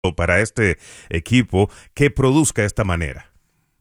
para este equipo que produzca de esta manera.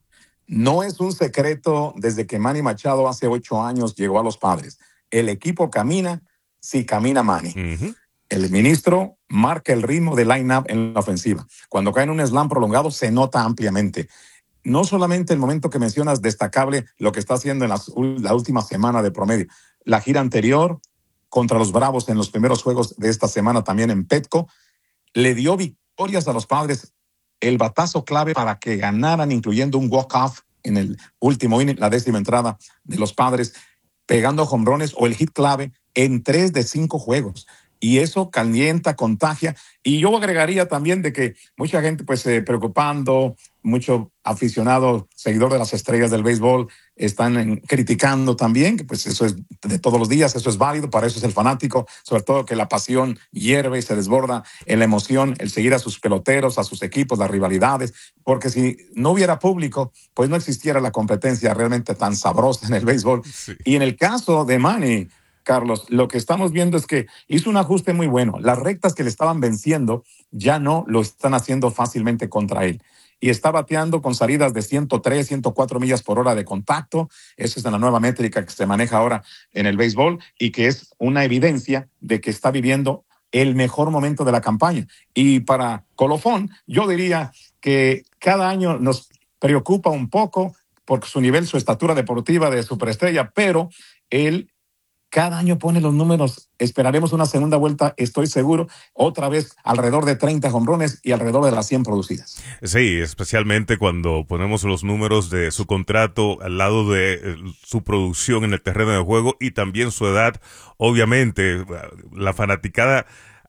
No es un secreto desde que Manny Machado hace 8 años llegó a los Padres. El equipo camina si camina Manny. Uh-huh. El ministro marca el ritmo de line-up en la ofensiva. Cuando cae en un slam prolongado se nota ampliamente. No solamente el momento que mencionas destacable lo que está haciendo en la última semana de promedio. La gira anterior contra los Bravos en los primeros juegos de esta semana también en Petco le dio victorias a los Padres, el batazo clave para que ganaran, incluyendo un walk-off en el último inning, la 10ª entrada de los Padres, pegando jonrones o el hit clave en 3 de 5 juegos. Y eso calienta, contagia. Y yo agregaría también de que mucha gente pues preocupando, mucho aficionado, seguidor de las estrellas del béisbol, están criticando también, que pues eso es de todos los días, eso es válido, para eso es el fanático, sobre todo que la pasión hierve y se desborda en la emoción, el seguir a sus peloteros, a sus equipos, las rivalidades, porque si no hubiera público, pues no existiera la competencia realmente tan sabrosa en el béisbol. Sí. Y en el caso de Manny, Carlos, lo que estamos viendo es que hizo un ajuste muy bueno. Las rectas que le estaban venciendo ya no lo están haciendo fácilmente contra él. Y está bateando con salidas de 103, 104 millas por hora de contacto. Esa es la nueva métrica que se maneja ahora en el béisbol y que es una evidencia de que está viviendo el mejor momento de la campaña. Y para Colofón, yo diría que cada año nos preocupa un poco por su nivel, su estatura deportiva de superestrella, pero él cada año pone los números. Esperaremos una segunda vuelta, estoy seguro, otra vez alrededor de 30 jonrones y alrededor de las 100 producidas. Sí, especialmente cuando ponemos los números de su contrato al lado de su producción en el terreno de juego y también su edad. Obviamente, la fanaticada,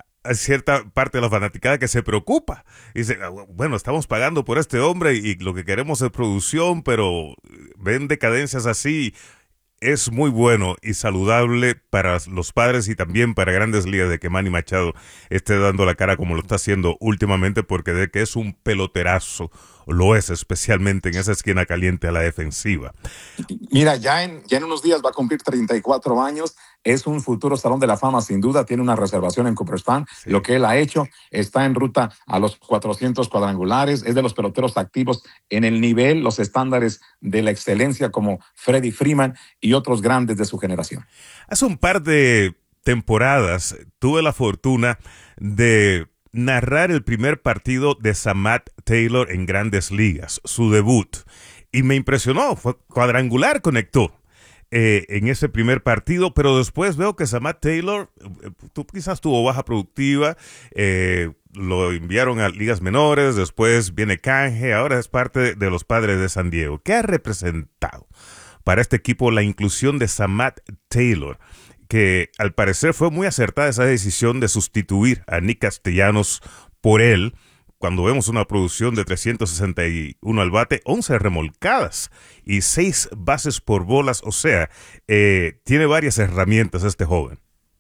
cierta parte de la fanaticada que se preocupa. Dice, bueno, estamos pagando por este hombre y lo que queremos es producción, pero ven decadencias así. Es muy bueno y saludable para los Padres y también para Grandes Ligas de que Manny Machado esté dando la cara como lo está haciendo últimamente, porque de que es un peloterazo, lo es, especialmente en esa esquina caliente a la defensiva. Mira, ya en unos días va a cumplir 34 años, es un futuro Salón de la Fama sin duda, tiene una reservación en Cooperstown, Sí. lo que él ha hecho, está en ruta a los 400 cuadrangulares, es de los peloteros activos en el nivel, los estándares de la excelencia como Freddie Freeman y otros grandes de su generación. Hace un par de temporadas tuve la fortuna de narrar el primer partido de Samad Taylor en Grandes Ligas, su debut, y me impresionó, fue cuadrangular, conectó en ese primer partido, pero después veo que Samad Taylor quizás tuvo baja productiva, lo enviaron a ligas menores, después viene canje, ahora es parte de los Padres de San Diego. ¿Qué ha representado para este equipo la inclusión de Samad Taylor? Que al parecer fue muy acertada esa decisión de sustituir a Nick Castellanos por él, cuando vemos una producción de 361 al bate, 11 remolcadas y 6 bases por bolas, o sea, tiene varias herramientas este joven.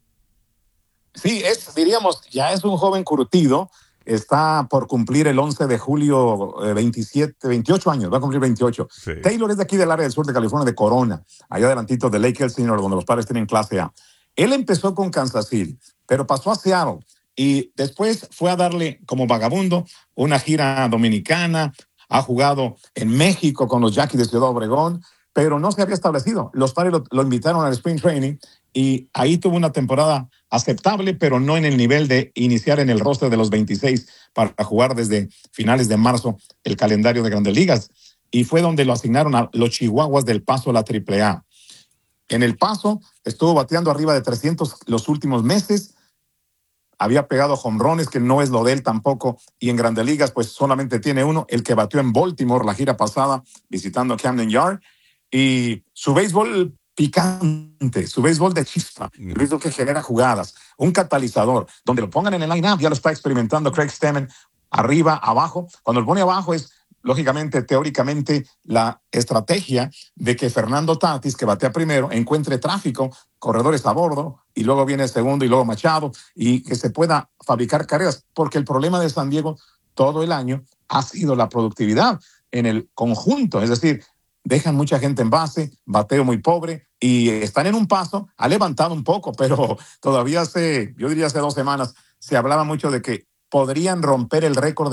Sí, diríamos, ya es un joven curtido, está por cumplir el 11 de julio 28 años, va a cumplir 28. Sí. Taylor es de aquí del área del sur de California, de Corona, allá adelantito de Lake Elsinore, donde los Padres tienen clase A. Él empezó con Kansas City, pero pasó a Seattle y después fue a darle como vagabundo una gira dominicana, ha jugado en México con los Yaquis de Ciudad Obregón, pero no se había establecido. Los Padres lo invitaron al Spring Training y ahí tuvo una temporada aceptable, pero no en el nivel de iniciar en el roster de los 26 para jugar desde finales de marzo el calendario de Grandes Ligas. Y fue donde lo asignaron a los Chihuahuas del Paso a la AAA. En El Paso estuvo bateando arriba de 300 los últimos meses, había pegado jonrones, que no es lo de él tampoco, y en Grandes Ligas pues solamente tiene uno, el que batió en Baltimore la gira pasada, visitando Camden Yard, y su béisbol picante, su béisbol de chispa, el béisbol que genera jugadas, un catalizador, donde lo pongan en el line-up, ya lo está experimentando Craig Stammen, arriba, abajo, cuando lo pone abajo es lógicamente, teóricamente, la estrategia de que Fernando Tatis, que batea primero, encuentre tráfico, corredores a bordo, y luego viene el segundo y luego Machado, y que se pueda fabricar carreras, porque el problema de San Diego todo el año ha sido la productividad en el conjunto, es decir, dejan mucha gente en base, bateo muy pobre, y están en un paso, ha levantado un poco, pero todavía yo diría hace 2 semanas, se hablaba mucho de que podrían romper el récord